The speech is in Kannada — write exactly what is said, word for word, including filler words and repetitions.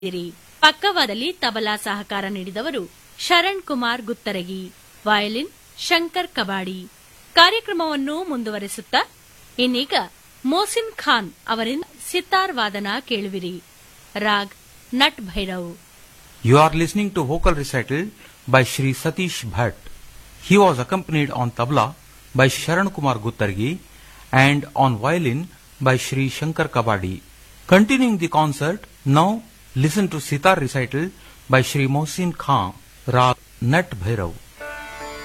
ಪಕ್ಕವಾದಲ್ಲಿ ತಬಲಾ ಸಹಕಾರ ನೀಡಿದವರು ಶರಣ್ ಕುಮಾರ್ ಗುತ್ತರಗಿ, ವಯಲಿನ್ ಶಂಕರ್ ಕಬಾಡಿ. ಕಾರ್ಯಕ್ರಮವನ್ನು ಮುಂದುವರೆಸುತ್ತಾ ಇನ್ನೀಗ ಮೋಸಿನ್ ಖಾನ್ ಅವರಿಂದ ಸಿತಾರ್ ವಾದನ ಕೇಳುವಿರಿ. Raag nut Bhairav. You are listening to vocal recital by Shri Satish Bhatt. He was accompanied on tabla by Sharan Kumar Guttargi and on violin by Shri Shankar Kabadi. Continuing the concert, now listen to sitar recital by Shri Mohsin Khan, Rag Nat Bhairav.